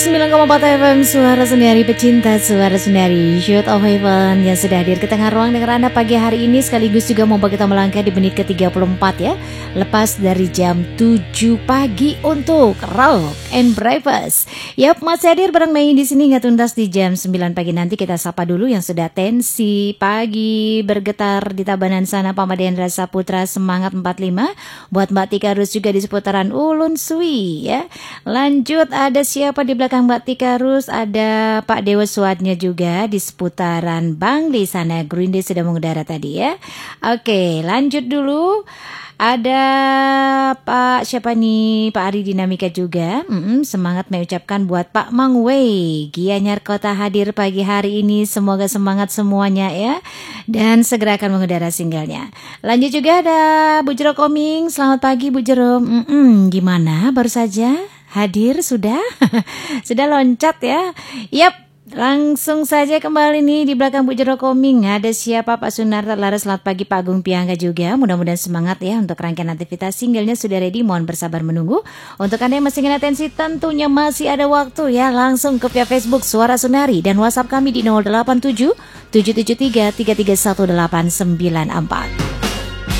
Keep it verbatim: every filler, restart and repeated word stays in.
sembilan koma empat F M Suara Sendiri, pecinta Suara Sendiri, Shoot of Heaven yang sudah hadir ke tengah ruang dengan Anda pagi hari ini, sekaligus juga membawa kita melangkah di menit ke tiga puluh empat ya, lepas dari jam tujuh pagi untuk Rock and Breakfast. Yap, masih hadir bareng Mei di sini nggak tuntas di jam sembilan pagi nanti. Kita sapa dulu yang sudah tensi pagi bergetar di Tabanan sana, Pak Madendra Saputra semangat empat puluh lima, buat Mbak Tika Rus juga di seputaran Ulun Sui ya. Lanjut, ada siapa di belakang Mbak Tika Rus? Ada Pak Dewa Suatnya juga di seputaran Bangli sana. Green Day sudah mengudara tadi ya. Oke, lanjut dulu. Ada Pak siapa nih? Pak Ari Dinamika juga. Mm-mm, semangat mengucapkan buat Pak Mang Wei. Gianyar Kota hadir pagi hari ini. Semoga semangat semuanya ya. Dan segera akan mengudara singlenya. Lanjut juga ada Bu Jero Koming. Selamat pagi Bu Jero. Mm-mm, gimana? Baru saja hadir sudah? Sudah loncat ya? Yap. Langsung saja kembali nih di belakang Bu Jero Koming. Ada siapa? Pak Sunarta Laras, selamat pagi Pak Agung Piangga juga. Mudah-mudahan semangat ya untuk rangkaian aktivitas singlenya sudah ready. Mohon bersabar menunggu. Untuk Anda yang masih ingin atensi, tentunya masih ada waktu ya. Langsung ke via Facebook Suara Sunari dan WhatsApp kami di nol delapan tujuh tujuh tujuh tiga tiga tiga satu delapan sembilan empat.